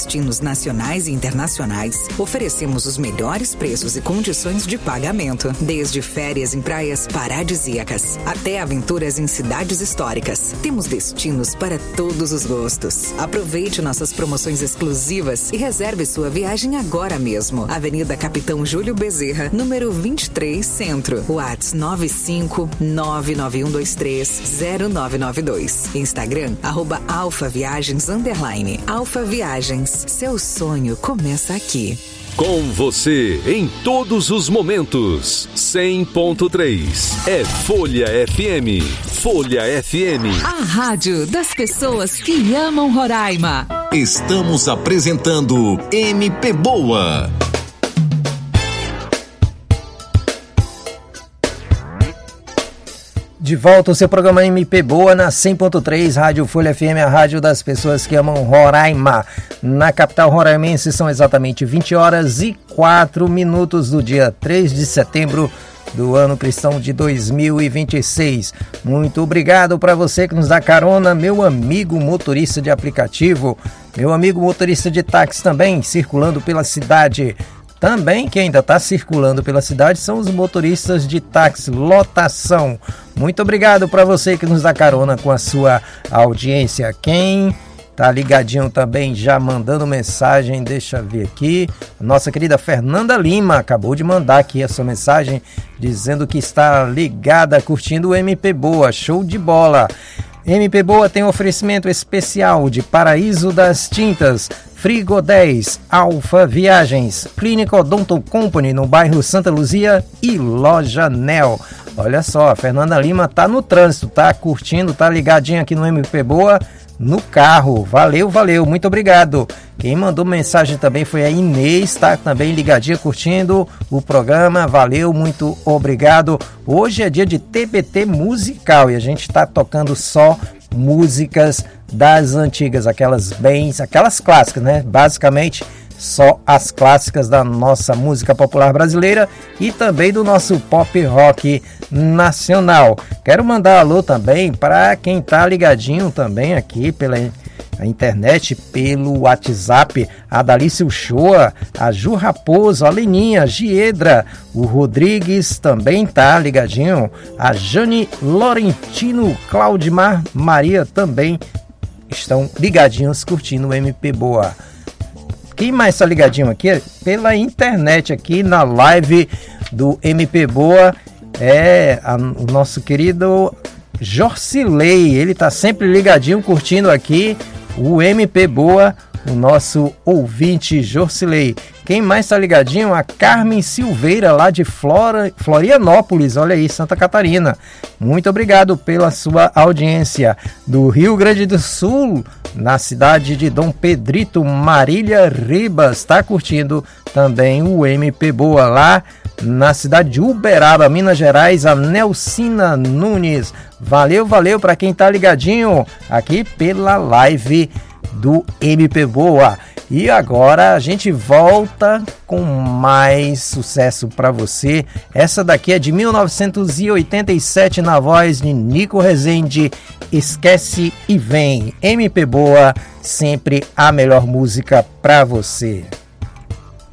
destinos nacionais e internacionais, oferecemos os melhores preços e condições de pagamento, desde férias em praias paradisíacas até aventuras em cidades históricas. Temos destinos para todos os gostos. Aproveite nossas promoções exclusivas e reserve sua viagem agora mesmo. Avenida Capitão Júlio Bezerra, número 23, Centro. WhatsApp 95991230992. Instagram, @alfaviagens_. Alfa Viagens. Seu sonho começa aqui. Com você em todos os momentos. 100.3 é Folha FM. Folha FM. A rádio das pessoas que amam Roraima. Estamos apresentando MP Boa. De volta o seu programa MP Boa na 100.3, Rádio Folha FM, a rádio das pessoas que amam Roraima. Na capital roraimense são exatamente 20h04 do dia 3 de setembro do ano cristão de 2026. Muito obrigado para você que nos dá carona, meu amigo motorista de aplicativo, meu amigo motorista de táxi também, circulando pela cidade. Também quem ainda está circulando pela cidade são os motoristas de táxi, lotação. Muito obrigado para você que nos dá carona com a sua audiência. Quem tá ligadinho também, já mandando mensagem, deixa eu ver aqui. Nossa querida Fernanda Lima acabou de mandar aqui a sua mensagem, dizendo que está ligada, curtindo o MP Boa, show de bola. MP Boa tem um oferecimento especial de Paraíso das Tintas, Frigo 10, Alfa Viagens, Clínica Odonto Company no bairro Santa Luzia e Loja Nel. Olha só, a Fernanda Lima tá no trânsito, tá curtindo, tá ligadinha aqui no MP Boa no carro. Valeu, valeu, muito obrigado. Quem mandou mensagem também foi a Inês, tá também ligadinha, curtindo o programa. Valeu, muito obrigado. Hoje é dia de TBT musical e a gente tá tocando só músicas das antigas, aquelas clássicas, né? Basicamente só as clássicas da nossa música popular brasileira e também do nosso pop rock nacional. Quero mandar alô também para quem tá ligadinho também aqui pela internet, pelo WhatsApp, a Dalice Uchoa, a Ju Raposo, a Leninha, a Giedra, o Rodrigues também tá ligadinho, a Jane Laurentino, Claudimar Maria também estão ligadinhos curtindo o MP Boa. Quem mais tá ligadinho aqui? Pela internet aqui na live do MP Boa é o nosso querido Jorcilei. Ele tá sempre ligadinho, curtindo aqui o MP Boa, o nosso ouvinte Jorcilei. Quem mais tá ligadinho? A Carmen Silveira, lá de Florianópolis, olha aí, Santa Catarina. Muito obrigado pela sua audiência. Do Rio Grande do Sul, na cidade de Dom Pedrito, Marília Ribas, está curtindo também o MP Boa. Lá na cidade de Uberaba, Minas Gerais, a Nelcina Nunes. Valeu, valeu para quem tá ligadinho aqui pela live do MP Boa. E agora a gente volta com mais sucesso para você. Essa daqui é de 1987 na voz de Nico Rezende. Esquece e vem. MP Boa, sempre a melhor música para você.